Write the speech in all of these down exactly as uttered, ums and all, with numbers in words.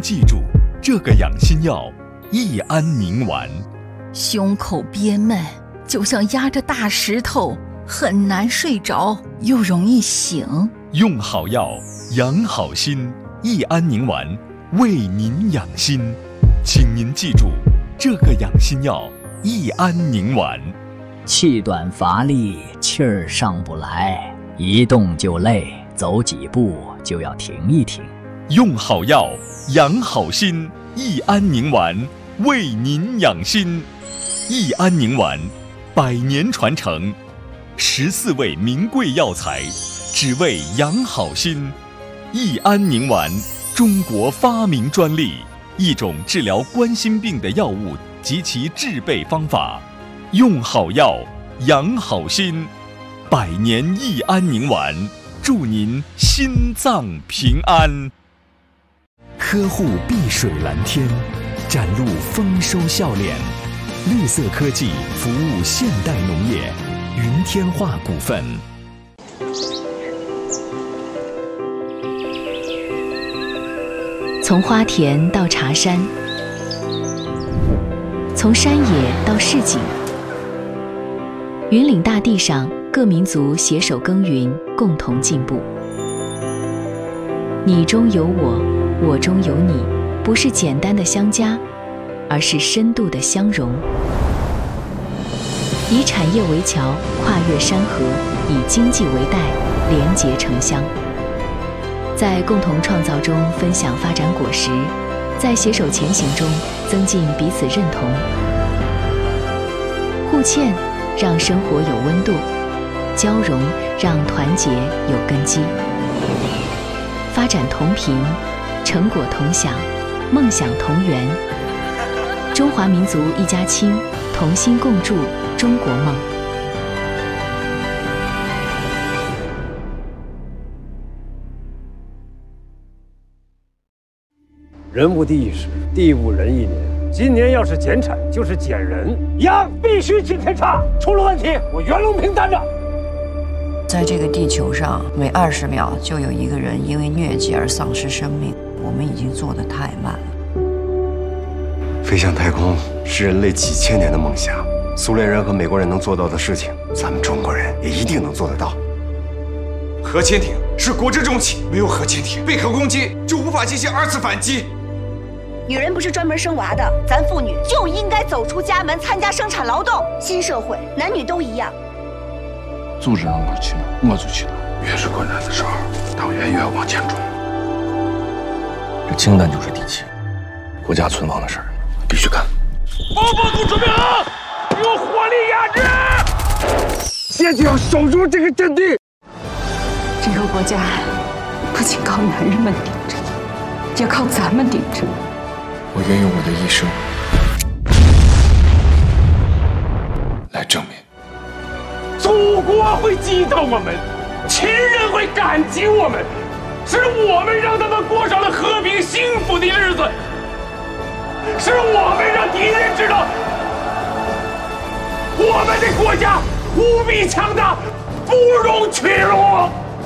记住，这个养心药益安宁丸。 胸口憋闷，就像压着大石头，很难睡着，又容易醒。 用好药，养好心，益安宁丸为您养心。请您记住，这个养心药益安宁丸。 气短乏力，气儿上不来，一动就累，走几步就要停一停。 用好药，养好心，益安宁丸为您养心。益安宁丸，百年传承，十四味名贵药材，只为养好心。益安宁丸，中国发明专利，一种治疗冠心病的药物及其制备方法。用好药，养好心，百年益安宁丸，祝您心脏平安。呵护碧水蓝天，展露丰收笑脸。绿色科技服务现代农业，云天化股份。 从花田到茶山，从山野到市井，云岭大地上，各民族携手耕耘，共同进步。你中有我，我中有你，不是简单的相加，而是深度的相融。以产业为桥，跨越山河；以经济为带，连结城乡。在共同创造中分享发展果实，在携手前行中增进彼此认同。互欠让生活有温度，交融让团结有根基。发展同频，成果同享，梦想同圆。中华民族一家亲，同心共筑中国梦。 人无地一时，地无人一年。今年要是减产，就是减人。羊必须今天查，出了问题，我袁隆平担着。 在这个地球上，每二十秒就有一个人因为疟疾而丧失生命，我们已经做得太慢了。 飞向太空是人类几千年的梦想，苏联人和美国人能做到的事情，咱们中国人也一定能做得到。 核潜艇是国之重器，没有核潜艇，被核攻击就无法进行二次反击。 女人不是专门生娃的，咱妇女就应该走出家门，参加生产劳动。新社会，男女都一样。 组织让我去了，我就去了。越是困难的时候，党员越要往前冲。这清淡就是底气，国家存亡的事儿必须干。 报告组准备好，有火力压制。现在要守住这个阵地。 这个国家不仅靠男人们顶着，也靠咱们顶着。 我愿用我的一生来证明。 祖国会记得我们，亲人会感激我们，是我们让他们过上了和平幸福的日子，是我们让敌人知道，我们的国家无比强大，不容屈辱。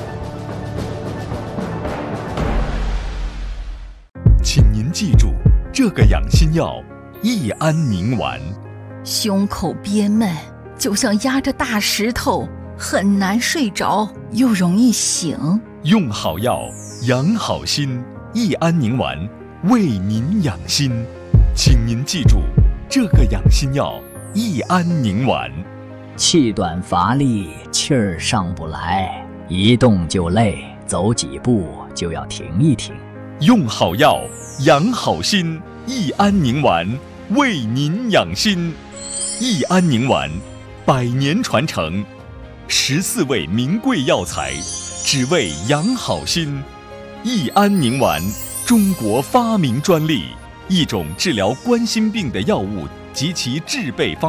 请您记住，这个养心药益安宁丸。 胸口憋闷，就像压着大石头，很难睡着，又容易醒。 用好药，养好心，益安宁丸为您养心。请您记住，这个养心药益安宁丸。 气短乏力，气儿上不来，一动就累，走几步就要停一停。 用好药，养好心，益安宁丸为您养心。益安宁丸，百年传承，十四味名贵药材，只为养好心。益安宁丸，中国发明专利，一种治疗冠心病的药物及其制备方